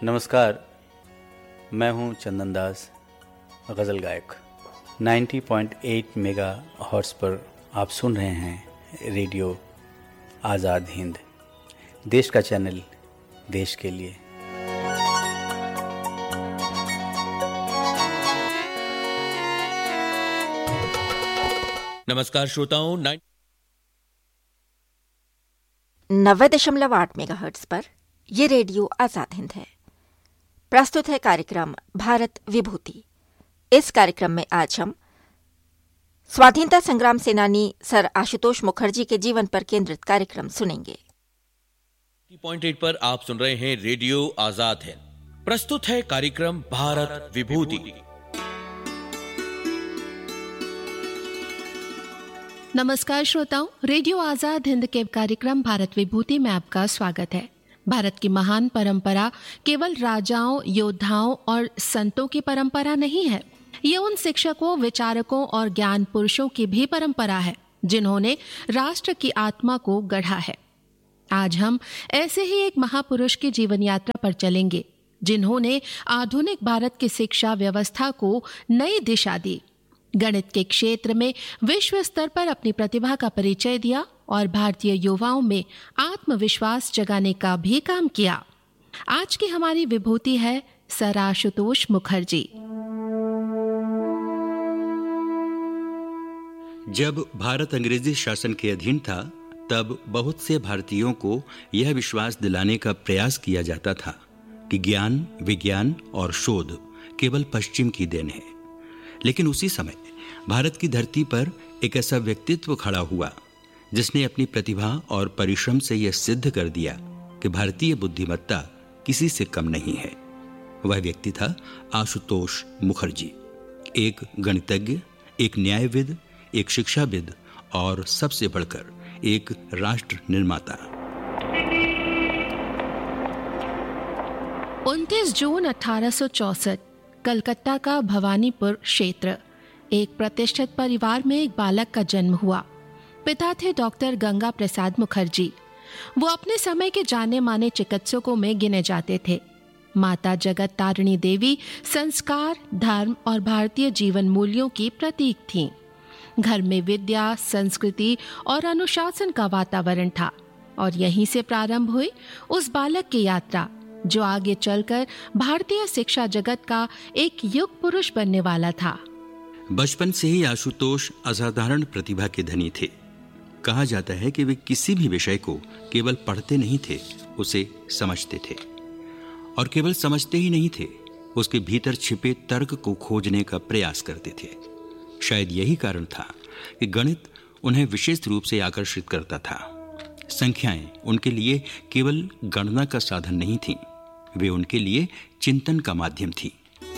नमस्कार, मैं हूं चंदन दास, गज़ल गायक। 90.8 मेगा हर्ट्ज़ पर आप सुन रहे हैं रेडियो आज़ाद हिंद, देश का चैनल, देश के लिए। नमस्कार श्रोताओं, 90.8 मेगाहर्ट्ज़ पर यह रेडियो आज़ाद हिंद है। प्रस्तुत है कार्यक्रम भारत विभूति। इस कार्यक्रम में आज हम स्वाधीनता संग्राम सेनानी सर आशुतोष मुखर्जी के जीवन पर केंद्रित कार्यक्रम सुनेंगे। 90.8 पर आप सुन रहे हैं रेडियो आजाद है। प्रस्तुत है कार्यक्रम भारत विभूति। नमस्कार श्रोताओं, रेडियो आजाद हिंद के कार्यक्रम भारत विभूति में आपका स्वागत है। भारत की महान परंपरा केवल राजाओं, योद्धाओं और संतों की परंपरा नहीं है। ये उन शिक्षकों, विचारकों और ज्ञान पुरुषों की भी परंपरा है जिन्होंने राष्ट्र की आत्मा को गढ़ा है। आज हम ऐसे ही एक महापुरुष की जीवन यात्रा पर चलेंगे जिन्होंने आधुनिक भारत की शिक्षा व्यवस्था को नई दिशा दी, गणित के क्षेत्र में विश्व स्तर पर अपनी प्रतिभा का परिचय दिया और भारतीय युवाओं में आत्मविश्वास जगाने का भी काम किया। आज की हमारी विभूति है सर आशुतोष मुखर्जी। जब भारत अंग्रेजी शासन के अधीन था, तब बहुत से भारतीयों को यह विश्वास दिलाने का प्रयास किया जाता था कि ज्ञान, विज्ञान और शोध केवल पश्चिम की देन है। लेकिन उसी समय भारत की धरती पर एक ऐसा व्यक्तित्व खड़ा हुआ जिसने अपनी प्रतिभा और परिश्रम से यह सिद्ध कर दिया कि भारतीय बुद्धिमत्ता किसी से कम नहीं है। वह व्यक्ति था आशुतोष मुखर्जी, एक गणितज्ञ, एक न्यायविद, एक शिक्षाविद और सबसे बढ़कर एक राष्ट्र निर्माता। 29 जून 1864 कलकत्ता का भवानीपुर क्षेत्र, एक प्रतिष्ठित परिवार में एक बालक का जन्म हुआ। पिता थे डॉक्टर गंगा प्रसाद मुखर्जी। वो अपने समय के जाने माने चिकित्सकों में गिने जाते थे। माता जगत तारिणी देवी संस्कार, धर्म और भारतीय जीवन मूल्यों की प्रतीक थीं। घर में विद्या, संस्कृति और अनुशासन का वातावरण था और यहीं से प्रारंभ हुई उस बालक की यात्रा जो आगे चलकर भारतीय शिक्षा जगत का एक युग पुरुष बनने वाला था। बचपन से ही आशुतोष असाधारण प्रतिभा के धनी थे। कहा जाता है कि वे किसी भी विषय को केवल पढ़ते नहीं थे, उसे समझते थे। और केवल समझते ही नहीं थे, उसके भीतर छिपे तर्क को खोजने का प्रयास करते थे। शायद यही कारण था कि गणित उन्हें विशेष रूप से आकर्षित करता था। संख्याएं उनके लिए केवल गणना का साधन नहीं थीं, वे उनके लिए चिंतन का माध्यम थी।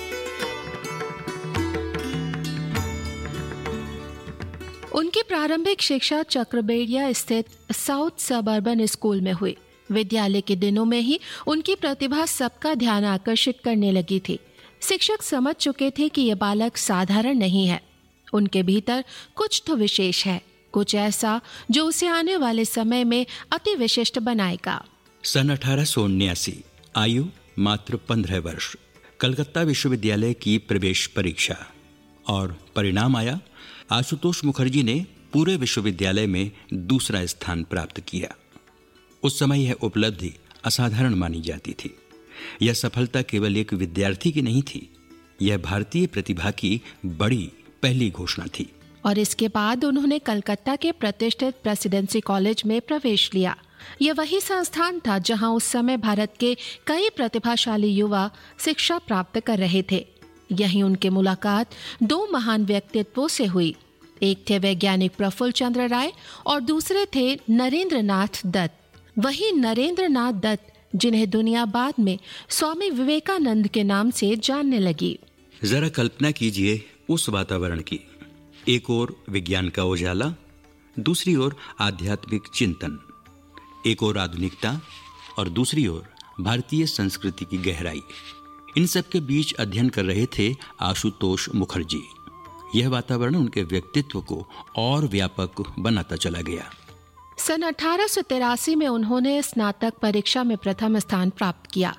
उनकी प्रारंभिक शिक्षा चक्रबेड़िया स्थित साउथ सबअर्बन स्कूल में हुई। विद्यालय के दिनों में ही उनकी प्रतिभा सबका ध्यान आकर्षित करने लगी थी। शिक्षक समझ चुके थे कि यह बालक साधारण नहीं है, उनके भीतर कुछ तो विशेष है, कुछ ऐसा जो उसे आने वाले समय में अति विशिष्ट बनाएगा। सन 1879, आयु मात्र 15 वर्ष, कलकत्ता विश्वविद्यालय की प्रवेश परीक्षा, और परिणाम आया। आशुतोष मुखर्जी ने पूरे विश्वविद्यालय में दूसरा स्थान प्राप्त किया। उस समय यह उपलब्धि असाधारण मानी जाती थी। यह सफलता केवल एक विद्यार्थी की नहीं थी, यह भारतीय प्रतिभा की बड़ी पहली घोषणा थी। और इसके बाद उन्होंने कलकत्ता के प्रतिष्ठित प्रेसिडेंसी कॉलेज में प्रवेश लिया। यह वही संस्थान था जहां उस समय भारत के कई प्रतिभाशाली युवा शिक्षा प्राप्त कर रहे थे। यहीं उनकी मुलाकात दो महान व्यक्तित्वों से हुई। एक थे वैज्ञानिक प्रफुल्ल चंद्र राय और दूसरे थे नरेंद्र नाथ दत्त। वही नरेंद्र नाथ दत्त जिन्हें दुनिया बाद में स्वामी विवेकानंद के नाम से जानने लगी। जरा कल्पना कीजिए उस वातावरण की। एक ओर विज्ञान का उजाला, दूसरी ओर आध्यात्मिक चिंतन, एक ओर आधुनिकता और दूसरी ओर भारतीय संस्कृति की गहराई। इन सब के बीच अध्ययन कर रहे थे आशुतोष मुखर्जी। यह वातावरण उनके व्यक्तित्व को और व्यापक बनाता चला गया। सन 1883 में उन्होंने स्नातक परीक्षा में प्रथम स्थान प्राप्त किया।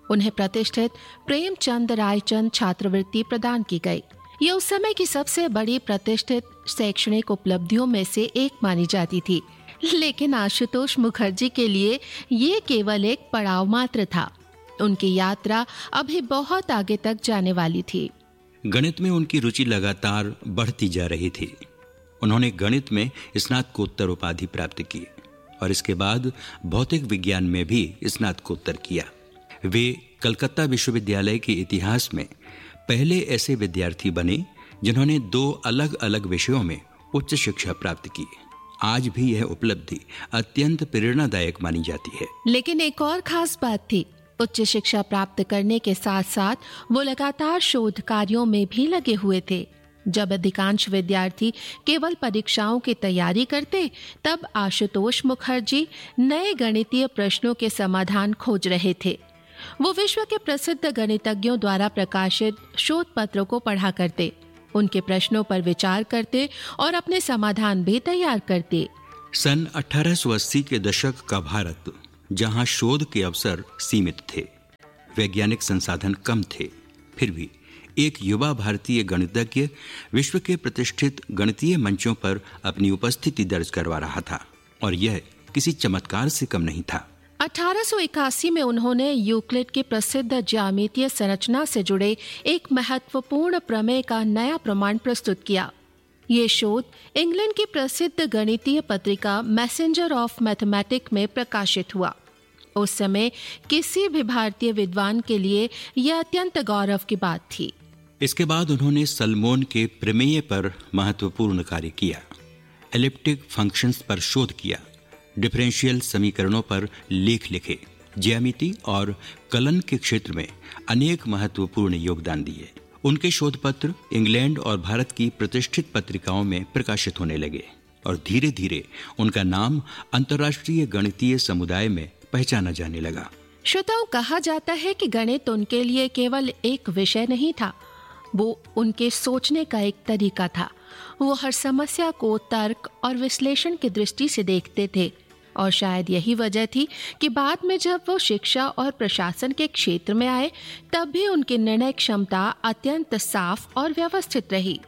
उन्हें प्रतिष्ठित प्रेमचंद रायचंद छात्रवृत्ति प्रदान की गई। ये उस समय की सबसे बड़ी प्रतिष्ठित शैक्षणिक उपलब्धियों में से एक मानी जाती थी। लेकिन आशुतोष मुखर्जी के लिए ये केवल एक पड़ाव मात्र था। उनकी यात्रा अभी बहुत आगे तक जाने वाली थी। गणित में उनकी रुचि लगातार बढ़ती जा रही थी। उन्होंने गणित में स्नातकोत्तर उपाधि प्राप्त की और इसके बाद भौतिक विज्ञान में भी स्नातकोत्तर किया। वे कलकत्ता विश्वविद्यालय के इतिहास में पहले ऐसे विद्यार्थी बने जिन्होंने 2 अलग अलग विषयों में उच्च शिक्षा प्राप्त की। आज भी यह उपलब्धि अत्यंत प्रेरणादायक मानी जाती है। लेकिन एक और खास बात थी। उच्च शिक्षा प्राप्त करने के साथ साथ वो लगातार शोध कार्यों में भी लगे हुए थे। जब अधिकांश विद्यार्थी केवल परीक्षाओं की तैयारी करते, तब आशुतोष मुखर्जी नए गणितीय प्रश्नों के समाधान खोज रहे थे। वो विश्व के प्रसिद्ध गणितज्ञों द्वारा प्रकाशित शोध पत्रों को पढ़ा करते, उनके प्रश्नों पर विचार करते और अपने समाधान भी तैयार करते। सन 1880 के दशक का भारत, जहां शोध के अवसर सीमित थे, वैज्ञानिक संसाधन कम थे, फिर भी एक युवा भारतीय गणितज्ञ विश्व के प्रतिष्ठित गणितीय मंचों पर अपनी उपस्थिति दर्ज करवा रहा था और यह किसी चमत्कार से कम नहीं था। 1881 में उन्होंने यूक्लिड की प्रसिद्ध ज्यामितीय संरचना से जुड़े एक महत्वपूर्ण प्रमेय का नया प्रमाण प्रस्तुत किया। ये शोध इंग्लैंड की प्रसिद्ध गणितीय पत्रिका मैसेंजर ऑफ मैथमेटिक्स में प्रकाशित हुआ। उस समय किसी भी भारतीय विद्वान के लिए यह अत्यंत गौरव की बात थी। इसके बाद उन्होंने सलमोन के प्रमेय पर महत्वपूर्ण कार्य किया, एलिप्टिक फंक्शंस पर शोध किया, डिफरेंशियल समीकरणों पर लेख लिखे, ज्यामिति और कलन के क्षेत्र में अनेक महत्वपूर्ण योगदान दिए। उनके शोध पत्र इंग्लैंड और भारत की प्रतिष्ठित पत्रिकाओं में प्रकाशित होने लगे और धीरे धीरे उनका नाम अंतर्राष्ट्रीय गणितीय समुदाय में पहचाना जाने लगा। श्रोताओं, कहा जाता है कि गणित उनके लिए केवल एक विषय नहीं था, वो उनके सोचने का एक तरीका था। वो हर समस्या को तर्क और विश्लेषण की दृष्टि से देखते थे और शायद यही वजह थी कि बाद में जब वो शिक्षा और प्रशासन के क्षेत्र में आए, तब भी उनकी निर्णय क्षमता अत्यंत साफ और व्यवस्थित रही।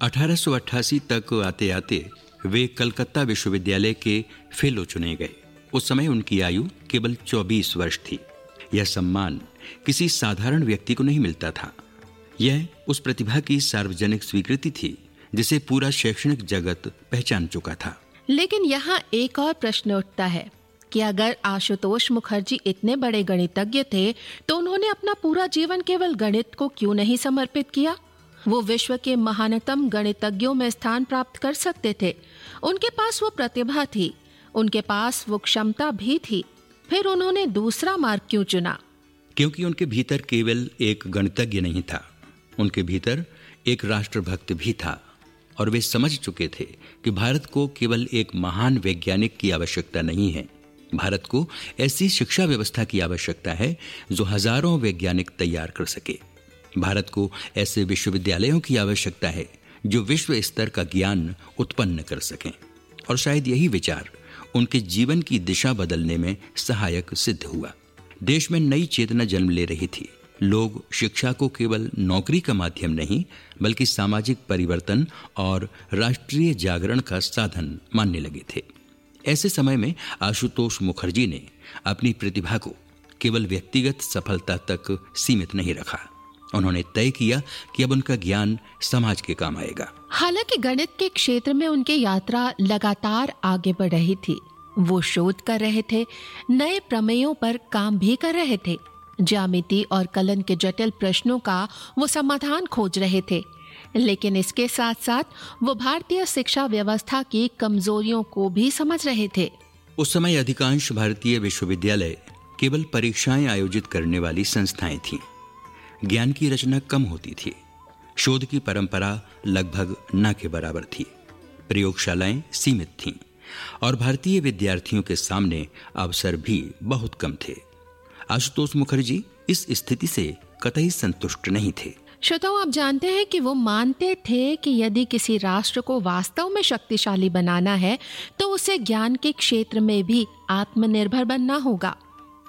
1888 तक आते आते वे कलकत्ता विश्वविद्यालय के फेलो चुने गए। उस समय उनकी आयु केवल 24 वर्ष थी। यह सम्मान किसी साधारण व्यक्ति को नहीं मिलता था। यह उस प्रतिभा की सार्वजनिक स्वीकृति थी जिसे पूरा शैक्षणिक जगत पहचान चुका था। लेकिन यहाँ एक और प्रश्न उठता है कि अगर आशुतोष मुखर्जी इतने बड़े गणितज्ञ थे, तो उन्होंने अपना पूरा जीवन केवल गणित को क्यों नहीं समर्पित किया? वो विश्व के महानतम गणितज्ञों में स्थान प्राप्त कर सकते थे। उनके पास वो प्रतिभा थी, उनके पास वो क्षमता भी थी। फिर उन्होंने दूसरा मार्ग क्यों चुना? क्योंकि उनके भीतर केवल एक गणितज्ञ नहीं था, उनके भीतर एक राष्ट्रभक्त भी था और वे समझ चुके थे कि भारत को केवल एक महान वैज्ञानिक की आवश्यकता नहीं है, भारत को ऐसी शिक्षा व्यवस्था की आवश्यकता है जो हजारों वैज्ञानिक तैयार कर सके। भारत को ऐसे विश्वविद्यालयों की आवश्यकता है जो विश्व स्तर का ज्ञान उत्पन्न कर सकें। और शायद यही विचार उनके जीवन की दिशा बदलने में सहायक सिद्ध हुआ। देश में नई चेतना जन्म ले रही थी। लोग शिक्षा को केवल नौकरी का माध्यम नहीं, बल्कि सामाजिक परिवर्तन और राष्ट्रीय जागरण का साधन मानने लगे थे। ऐसे समय में आशुतोष मुखर्जी ने अपनी प्रतिभा को केवल व्यक्तिगत सफलता तक सीमित नहीं रखा। उन्होंने तय किया कि अब उनका ज्ञान समाज के काम आएगा। हालांकि गणित के क्षेत्र में उनकी यात्रा लगातार आगे बढ़ रही थी। वो शोध कर रहे थे, नए प्रमेयों पर काम भी कर रहे थे, ज्यामिति और कलन के जटिल प्रश्नों का वो समाधान खोज रहे थे। लेकिन इसके साथ साथ वो भारतीय शिक्षा व्यवस्था की कमजोरियों को भी समझ रहे थे। उस समय अधिकांश भारतीय विश्वविद्यालय केवल परीक्षाएं आयोजित करने वाली संस्थाएं थीं। ज्ञान की रचना कम होती थी, शोध की परंपरा लगभग न के बराबर थी, प्रयोगशालाएं सीमित थीं और भारतीय विद्यार्थियों के सामने अवसर भी बहुत कम थे। आशुतोष मुखर्जी इस स्थिति से कतई संतुष्ट नहीं थे। श्रोताओं, आप जानते हैं कि वो मानते थे कि यदि किसी राष्ट्र को वास्तव में शक्तिशाली बनाना है तो उसे ज्ञान के क्षेत्र में भी आत्मनिर्भर बनना होगा।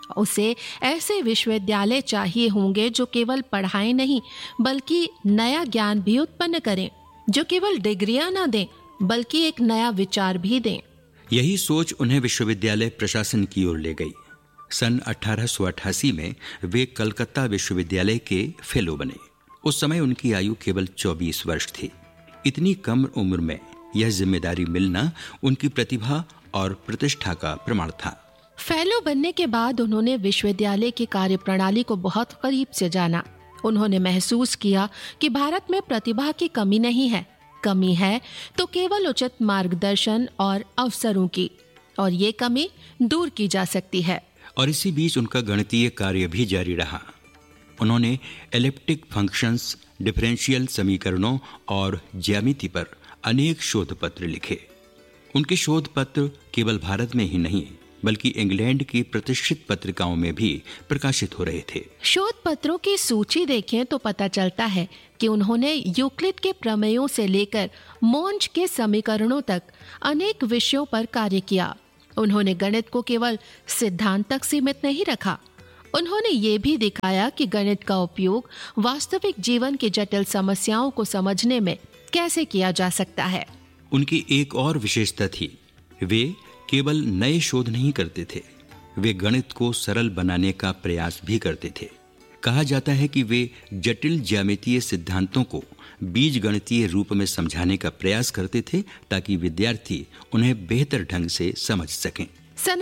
उसे ऐसे विश्वविद्यालय चाहिए होंगे जो केवल पढ़ाई नहीं बल्कि नया ज्ञान भी उत्पन्न करें, जो केवल डिग्रियां ना दें बल्कि एक नया विचार भी दें। यही सोच उन्हें विश्वविद्यालय प्रशासन की ओर ले गई। सन 1888 में वे कलकत्ता विश्वविद्यालय के फेलो बने। उस समय उनकी आयु केवल 24 वर्ष थी। इतनी कम उम्र में यह जिम्मेदारी मिलना उनकी प्रतिभा और प्रतिष्ठा का प्रमाण था। फेलो बनने के बाद उन्होंने विश्वविद्यालय की कार्यप्रणाली को बहुत करीब से जाना। उन्होंने महसूस किया कि भारत में प्रतिभा की कमी नहीं है, कमी है तो केवल उचित मार्गदर्शन और अवसरों की, और ये कमी दूर की जा सकती है। और इसी बीच उनका गणितीय कार्य भी जारी रहा। उन्होंने एलिप्टिक फंक्शंस, डिफरेंशियल समीकरणों और ज्यामिति पर अनेक शोध पत्र लिखे। उनके शोध पत्र केवल भारत में ही नहीं बल्कि इंग्लैंड की प्रतिष्ठित पत्रिकाओं में भी प्रकाशित हो रहे थे। शोध पत्रों की सूची देखें तो पता चलता है कि उन्होंने यूक्लिड के प्रमेयों से लेकर मोंज के समीकरणों तक अनेक विषयों पर कार्य किया। उन्होंने गणित को केवल सिद्धांत तक सीमित नहीं रखा, उन्होंने ये भी दिखाया कि गणित का उपयोग वास्तविक जीवन की जटिल समस्याओं को समझने में कैसे किया जा सकता है। उनकी एक और विशेषता थी, वे केवल नए शोध नहीं करते थे, वे गणित को सरल बनाने का प्रयास भी करते थे। कहा जाता है कि वे जटिल ज्यामितीय सिद्धांतों को बीजगणितीय रूप में समझाने का प्रयास करते थे ताकि विद्यार्थी उन्हें बेहतर ढंग से समझ सकें। सन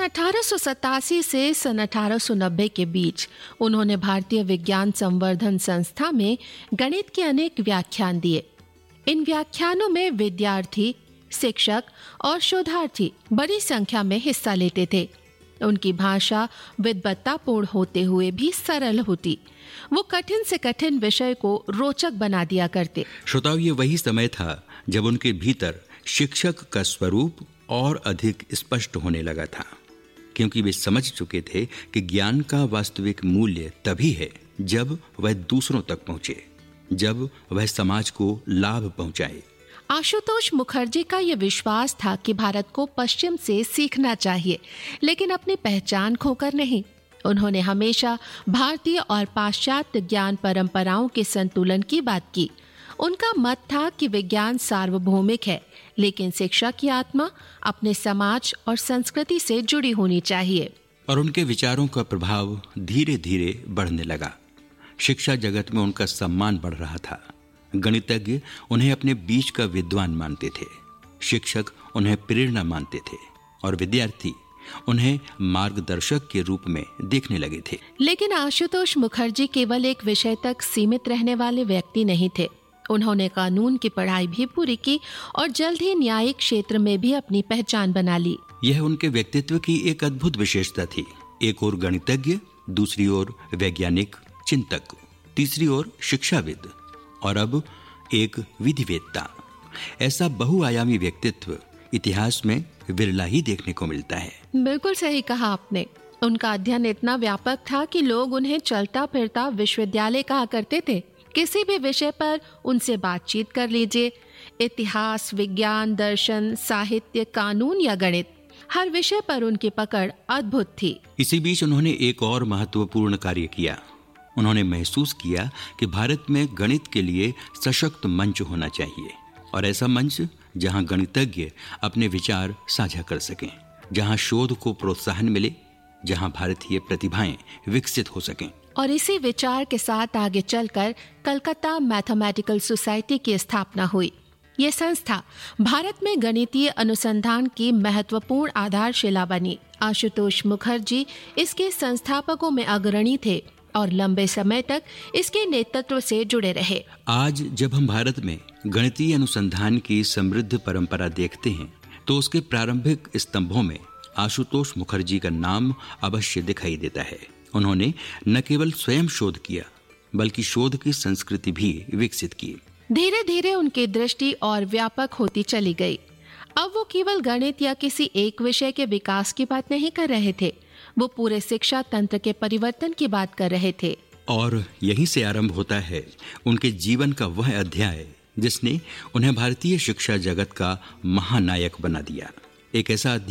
1887 से सन 1890 के बीच उन्होंने भारतीय विज्ञान संवर्धन संस्था में गणित के अनेक व्याख्यान दिए। इन व्याख्यानों में विद्यार्थी, शिक्षक और शोधार्थी बड़ी संख्या में हिस्सा लेते थे। उनकी भाषा विद्वत्तापूर्ण होते हुए भी सरल होती। वो कठिन से कठिन विषय को रोचक बना दिया करते। श्रोताओं, ये वही समय था जब उनके भीतर शिक्षक का स्वरूप और अधिक स्पष्ट होने लगा था, क्योंकि वे समझ चुके थे कि ज्ञान का वास्तविक मूल्य तभी है जब वह दूसरों तक पहुंचे, जब वह समाज को लाभ पहुंचाए। आशुतोष मुखर्जी का यह विश्वास था कि भारत को पश्चिम से सीखना चाहिए, लेकिन अपनी पहचान खोकर नहीं। उन्होंने हमेशा भारतीय और पाश्चात्य ज्ञान परंपराओं के संतुलन की बात की। उनका मत था कि विज्ञान सार्वभौमिक है, लेकिन शिक्षा की आत्मा अपने समाज और संस्कृति से जुड़ी होनी चाहिए। और उनके विचारों का प्रभाव धीरे धीरे बढ़ने लगा। शिक्षा जगत में उनका सम्मान बढ़ रहा था। गणितज्ञ उन्हें अपने बीच का विद्वान मानते थे, शिक्षक उन्हें प्रेरणा मानते थे और विद्यार्थी उन्हें मार्गदर्शक के रूप में देखने लगे थे। लेकिन आशुतोष मुखर्जी केवल एक विषय तक सीमित रहने वाले व्यक्ति नहीं थे। उन्होंने कानून की पढ़ाई भी पूरी की और जल्द ही न्यायिक क्षेत्र में भी अपनी पहचान बना ली। यह उनके व्यक्तित्व की एक अद्भुत विशेषता थी। एक ओर गणितज्ञ, दूसरी ओर वैज्ञानिक चिंतक, तीसरी ओर शिक्षाविद और अब एक विधिवेत्ता। ऐसा बहुआयामी व्यक्तित्व इतिहास में विरला ही देखने को मिलता है। बिल्कुल सही कहा आपने। उनका अध्ययन इतना व्यापक था कि लोग उन्हें चलता फिरता विश्वविद्यालय कहा करते थे। किसी भी विषय पर उनसे बातचीत कर लीजिए, इतिहास, विज्ञान, दर्शन, साहित्य, कानून या गणित, हर विषय पर उनकी पकड़ अद्भुत थी। इसी बीच उन्होंने एक और महत्वपूर्ण कार्य किया। उन्होंने महसूस किया कि भारत में गणित के लिए सशक्त मंच होना चाहिए, और ऐसा मंच जहां गणितज्ञ अपने विचार साझा कर सकें, जहां शोध को प्रोत्साहन मिले, जहां भारतीय प्रतिभाएं विकसित हो सकें। और इसी विचार के साथ आगे चलकर कलकत्ता मैथमेटिकल सोसाइटी की स्थापना हुई। ये संस्था भारत में गणितीय अनुसंधान की महत्वपूर्ण आधारशिला बनी। आशुतोष मुखर्जी इसके संस्थापकों में अग्रणी थे और लंबे समय तक इसके नेतृत्व से जुड़े रहे। आज जब हम भारत में गणितीय अनुसंधान की समृद्ध परंपरा देखते हैं तो उसके प्रारंभिक स्तंभों में आशुतोष मुखर्जी का नाम अवश्य दिखाई देता है। उन्होंने न केवल स्वयं शोध किया बल्कि शोध की संस्कृति भी विकसित की। धीरे धीरे उनकी दृष्टि और व्यापक होती चली गई। अब वो केवल गणित या किसी एक विषय के विकास की बात नहीं कर रहे थे, वो पूरे शिक्षा तंत्र के परिवर्तन की बात कर रहे थे। और यहीं से आरंभ होता है उनके जीवन का वह अध्याय जिसने उन्हें भारतीय शिक्षा जगत का महानायक बना दिया। एक ऐसा अध्याय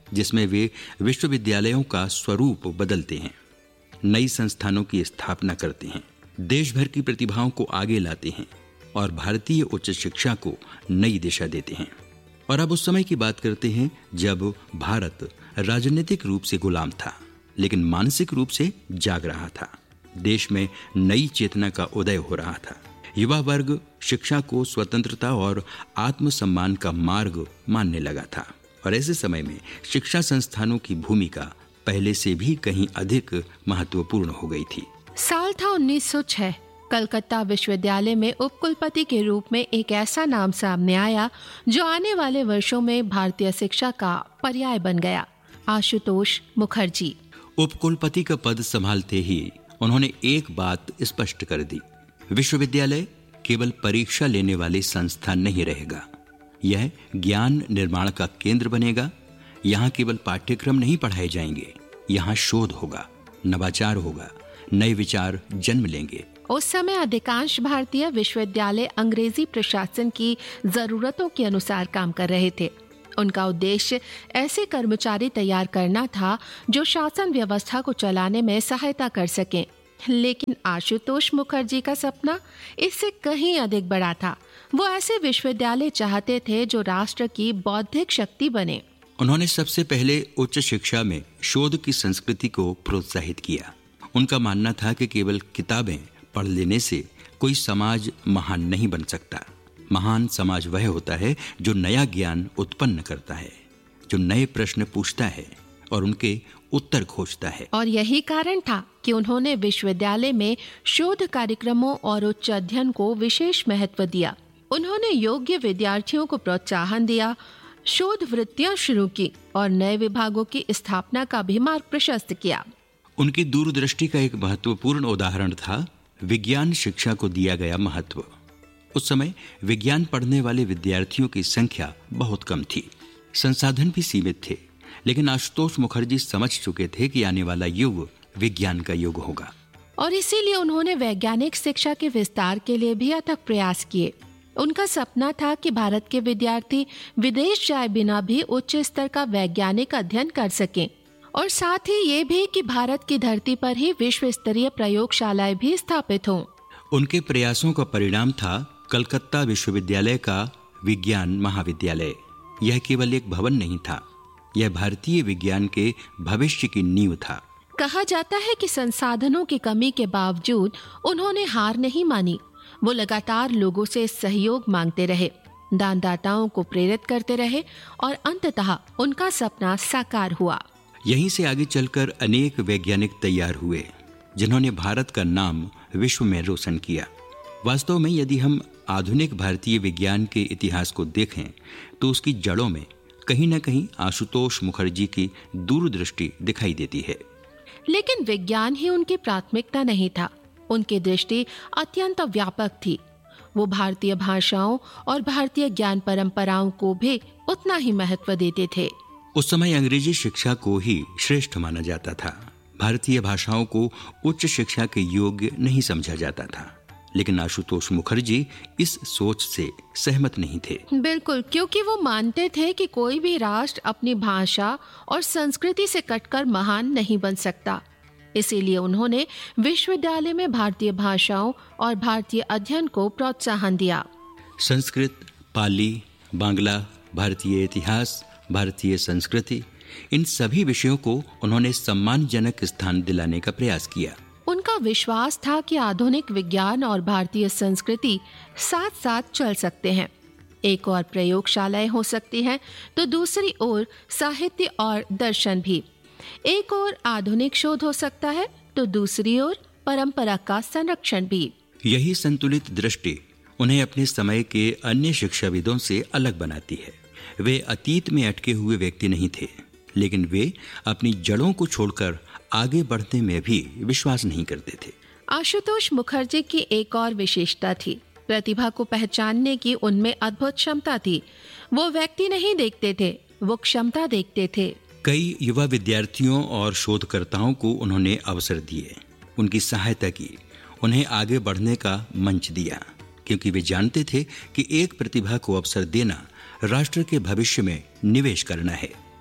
जिसमें वे विश्वविद्यालयों का स्वरूप बदलते हैं, नई संस्थानों की स्थापना करते हैं, देश भर की प्रतिभाओं को आगे लाते हैं और भारतीय उच्च शिक्षा को नई दिशा देते हैं। और अब उस समय की बात करते हैं जब भारत राजनीतिक रूप से गुलाम था, लेकिन मानसिक रूप से जाग रहा था। देश में नई चेतना का उदय हो रहा था। युवा वर्ग शिक्षा को स्वतंत्रता और आत्मसम्मान का मार्ग मानने लगा था और ऐसे समय में शिक्षा संस्थानों की भूमिका पहले से भी कहीं अधिक महत्वपूर्ण हो गई थी। साल था 1906। कलकत्ता विश्वविद्यालय में उपकुलपति के रूप में एक ऐसा नाम सामने आया जो आने वाले वर्षों में भारतीय शिक्षा का पर्याय बन गया, आशुतोष मुखर्जी। उपकुलपति का पद संभालते ही उन्होंने एक बात स्पष्ट कर दी, विश्वविद्यालय केवल परीक्षा लेने वाली संस्थान नहीं रहेगा, यह ज्ञान निर्माण का केंद्र बनेगा। यहाँ केवल पाठ्यक्रम नहीं पढ़ाए जाएंगे, यहाँ शोध होगा, नवाचार होगा, नए विचार जन्म लेंगे। उस समय अधिकांश भारतीय विश्वविद्यालय अंग्रेजी प्रशासन की जरूरतों के अनुसार काम कर रहे थे। उनका उद्देश्य ऐसे कर्मचारी तैयार करना था जो शासन व्यवस्था को चलाने में सहायता कर सकें। लेकिन आशुतोष मुखर्जी का सपना इससे कहीं अधिक बड़ा था। वो ऐसे विश्वविद्यालय चाहते थे जो राष्ट्र की बौद्धिक शक्ति बने। उन्होंने सबसे पहले उच्च शिक्षा में शोध की संस्कृति को प्रोत्साहित किया। उनका मानना था कि केवल किताबें पढ़ लेने से कोई समाज महान नहीं बन सकता। महान समाज वह होता है जो नया ज्ञान उत्पन्न करता है, जो नए प्रश्न पूछता है और उनके उत्तर खोजता है। और यही कारण था कि उन्होंने विश्वविद्यालय में शोध कार्यक्रमों और उच्च अध्ययन को विशेष महत्व दिया। उन्होंने योग्य विद्यार्थियों को प्रोत्साहन दिया, शोध वृत्तियां शुरू की और नए विभागों की स्थापना का भी मार्ग प्रशस्त किया। उनकी दूरदृष्टि का एक महत्वपूर्ण उदाहरण था विज्ञान शिक्षा को दिया गया महत्व। उस समय विज्ञान पढ़ने वाले विद्यार्थियों की संख्या बहुत कम थी, संसाधन भी सीमित थे, लेकिन आशुतोष मुखर्जी समझ चुके थे कि आने वाला युग विज्ञान का युग होगा और इसीलिए उन्होंने वैज्ञानिक शिक्षा के विस्तार के लिए भी अथक प्रयास किए। उनका सपना था कि भारत के विद्यार्थी विदेश जाए बिना भी उच्च स्तर का वैज्ञानिक अध्ययन कर सकें और साथ ही ये भी कि भारत की धरती पर ही विश्व स्तरीय प्रयोगशालाएं भी स्थापित हों। उनके प्रयासों का परिणाम था कलकत्ता विश्वविद्यालय का विज्ञान महाविद्यालय। यह केवल एक भवन नहीं था, यह भारतीय विज्ञान के भविष्य की नींव था। कहा जाता है कि संसाधनों की कमी के बावजूद उन्होंने हार नहीं मानी। वो लगातार लोगों से सहयोग मांगते रहे, दानदाताओं को प्रेरित करते रहे और अंततः उनका सपना साकार हुआ। यहीं से आगे चलकर अनेक वैज्ञानिक तैयार हुए जिन्होंने भारत का नाम विश्व में रोशन किया। वास्तव में यदि हम आधुनिक भारतीय विज्ञान के इतिहास को देखें तो उसकी जड़ों में कहीं न कहीं आशुतोष मुखर्जी की दूरदृष्टि दिखाई देती है। लेकिन विज्ञान ही उनकी प्राथमिकता नहीं था। उनकी दृष्टि अत्यंत व्यापक थी। वो भारतीय भाषाओं और भारतीय ज्ञान परंपराओं को भी उतना ही महत्व देते थे। उस समय अंग्रेजी शिक्षा को ही श्रेष्ठ माना जाता था। भारतीय भाषाओं को उच्च शिक्षा के योग्य नहीं समझा जाता था, लेकिन आशुतोष मुखर्जी इस सोच से सहमत नहीं थे। बिल्कुल, क्योंकि वो मानते थे कि कोई भी राष्ट्र अपनी भाषा और संस्कृति से कटकर महान नहीं बन सकता। इसीलिए उन्होंने विश्वविद्यालय में भारतीय भाषाओं और भारतीय अध्ययन को प्रोत्साहन दिया। संस्कृत, पाली, बांग्ला, भारतीय इतिहास, भारतीय संस्कृति, इन सभी विषयों को उन्होंने सम्मानजनक स्थान दिलाने का प्रयास किया। उनका विश्वास था कि आधुनिक विज्ञान और भारतीय संस्कृति साथ साथ चल सकते हैं। एक और प्रयोगशालाएं हो सकती हैं, तो दूसरी ओर साहित्य और दर्शन भी। एक ओर आधुनिक शोध हो सकता है, तो दूसरी ओर परंपरा का संरक्षण भी। यही संतुलित दृष्टि उन्हें अपने समय के अन्य शिक्षाविदों से अलग बनाती है। वे अतीत में अटके हुए व्यक्ति नहीं थे, लेकिन वे अपनी जड़ों को छोड़कर आगे बढ़ने में भी विश्वास नहीं करते थे। आशुतोष मुखर्जी की एक और विशेषता थी, प्रतिभा को पहचानने की उनमें अद्भुत क्षमता थी। वो व्यक्ति नहीं देखते थे, वो क्षमता देखते थे। कई युवा विद्यार्थियों और शोधकर्ताओं को उन्होंने अवसर दिए, उनकी सहायता की, उन्हें आगे बढ़ने का मंच दिया, क्योंकि वे जानते थे कि एक प्रतिभा को अवसर देना राष्ट्र के भविष्य में निवेश करना है।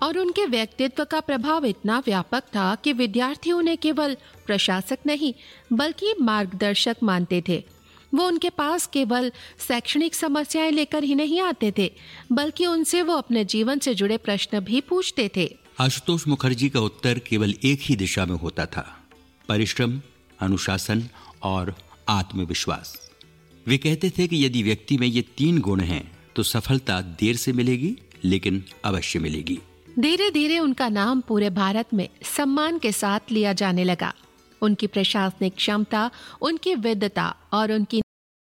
और उनके व्यक्तित्व का प्रभाव इतना व्यापक था कि विद्यार्थी उन्हें केवल प्रशासक नहीं बल्कि मार्गदर्शक मानते थे। वो उनके पास केवल शैक्षणिक समस्याएं लेकर ही नहीं आते थे, बल्कि उनसे वो अपने जीवन से जुड़े प्रश्न भी पूछते थे। आशुतोष मुखर्जी का उत्तर केवल एक ही दिशा में होता था, परिश्रम, अनुशासन और आत्मविश्वास। वे कहते थे कि यदि व्यक्ति में ये 3 गुण हैं तो सफलता देर से मिलेगी लेकिन अवश्य मिलेगी। धीरे धीरे उनका नाम पूरे भारत में सम्मान के साथ लिया जाने लगा। उनकी प्रशासनिक क्षमता, उनकी विद्वता और उनकी